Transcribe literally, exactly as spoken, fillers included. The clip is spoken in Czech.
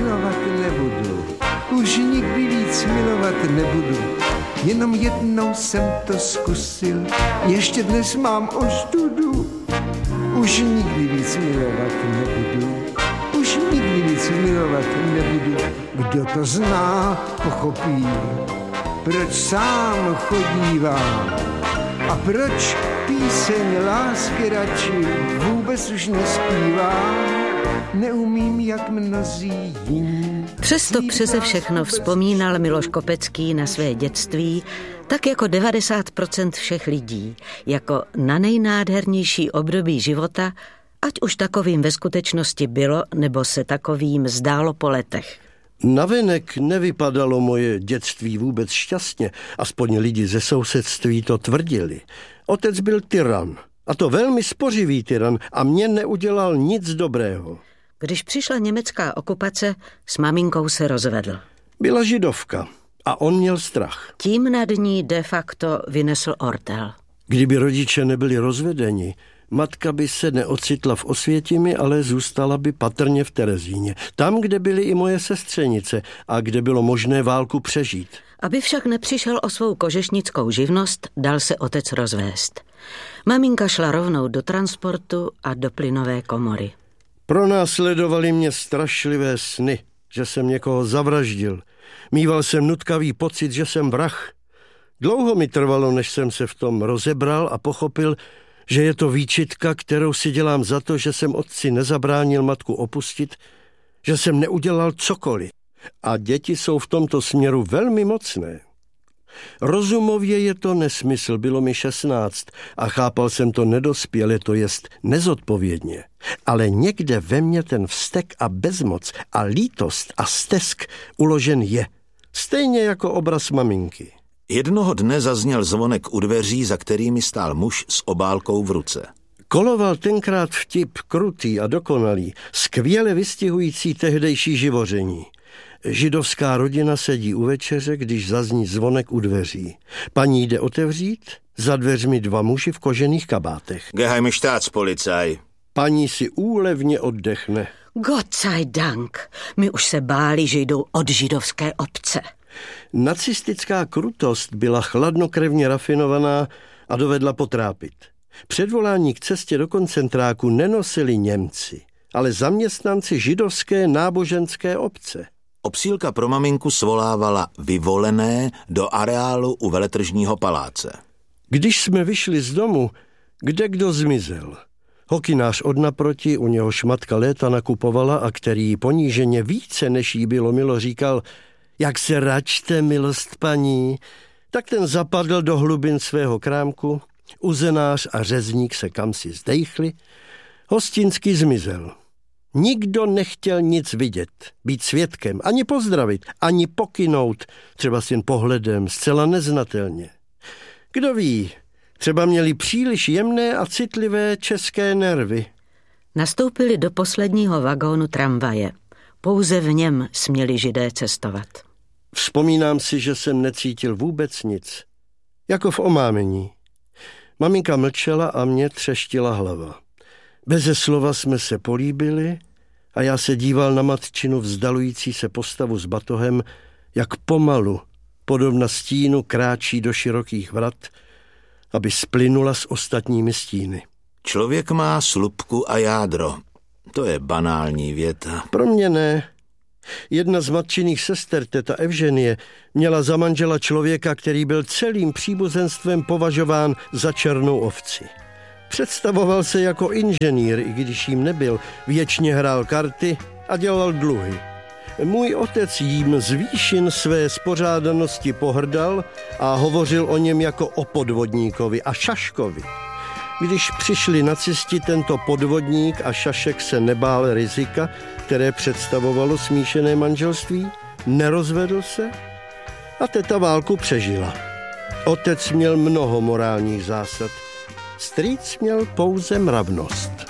milovat nebudu. Už nikdy víc milovat nebudu. Jenom jednou jsem to zkusil, ještě dnes mám ostudu. Už nikdy víc milovat nebudu. Už nikdy víc milovat nebudu. Kdo to zná, pochopí, proč sám chodívám a proč píseň lásky radši vůbec už nespívám. Neumím, jak mnozí jiní. Přesto přeze všechno vzpomínal Miloš Kopecký na své dětství, tak jako devadesát procent všech lidí, jako na nejnádhernější období života, ať už takovým ve skutečnosti bylo, nebo se takovým zdálo po letech. Navenek nevypadalo moje dětství vůbec šťastně, aspoň lidi ze sousedství to tvrdili. Otec byl tyran, a to velmi spořivý tyran, a mě neudělal nic dobrého. Když přišla německá okupace, s maminkou se rozvedl. Byla židovka a on měl strach. Tím nad ní de facto vynesl ortel. Kdyby rodiče nebyli rozvedeni, matka by se neocitla v Osvětimi, ale zůstala by patrně v Terezíně. Tam, kde byly i moje sestřenice a kde bylo možné válku přežít. Aby však nepřišel o svou kožešnickou živnost, dal se otec rozvést. Maminka šla rovnou do transportu a do plynové komory. Pronásledovali mě strašlivé sny, že jsem někoho zavraždil. Mýval jsem nutkavý pocit, že jsem vrah. Dlouho mi trvalo, než jsem se v tom rozebral a pochopil, že je to výčitka, kterou si dělám za to, že jsem otci nezabránil matku opustit, že jsem neudělal cokoliv. A děti jsou v tomto směru velmi mocné. Rozumově je to nesmysl, bylo mi šestnáct a chápal jsem to nedospěle, to jest nezodpovědně. Ale někde ve mně ten vztek a bezmoc a lítost a stesk uložen je. Stejně jako obraz maminky. Jednoho dne zazněl zvonek u dveří, za kterými stál muž s obálkou v ruce. Koloval tenkrát vtip krutý a dokonalý, skvěle vystihující tehdejší živoření. Židovská rodina sedí u večeře, když zazní zvonek u dveří. Paní jde otevřít, za dveřmi dva muži v kožených kabátech. Geheime Staatspolizei. Paní si úlevně oddechne. Gott sei Dank, my už se báli, že jdou od židovské obce. Nacistická krutost byla chladnokrevně rafinovaná a dovedla potrápit. Předvolání k cestě do koncentráku nenosili Němci, ale zaměstnanci židovské náboženské obce. Obsílka pro maminku svolávala vyvolené do areálu u Veletržního paláce. Když jsme vyšli z domu, kde kdo zmizel. Hokynář od naproti, u něhož matka léta nakupovala a který poníženě více než jí bylo milo říkal: jak se račte, milost paní, tak ten zapadl do hlubin svého krámku, uzenář a řezník se kamsi zdejchli, hostinský zmizel. Nikdo nechtěl nic vidět, být svědkem, ani pozdravit, ani pokynout, třeba s jen pohledem, zcela neznatelně. Kdo ví, třeba měli příliš jemné a citlivé české nervy. Nastoupili do posledního vagónu tramvaje. Pouze v něm směli Židé cestovat. Vzpomínám si, že jsem necítil vůbec nic. Jako v omámení. Maminka mlčela a mě třeštila hlava. Beze slova jsme se políbili a já se díval na matčinu vzdalující se postavu s batohem, jak pomalu, podobna stínu, kráčí do širokých vrat, aby splynula s ostatními stíny. Člověk má slupku a jádro. To je banální věta. Pro mě ne. Jedna z matčiných sester, teta Evženie, měla za manžela člověka, který byl celým příbuzenstvem považován za černou ovci. Představoval se jako inženýr, i když jim nebyl, věčně hrál karty a dělal dluhy. Můj otec jím z výšin své spořádanosti pohrdal a hovořil o něm jako o podvodníkovi a šaškovi. Když přišli nacisti, tento podvodník a šašek se nebál rizika, které představovalo smíšené manželství, nerozvedl se a teta válku přežila. Otec měl mnoho morálních zásad, strýc měl pouze mravnost.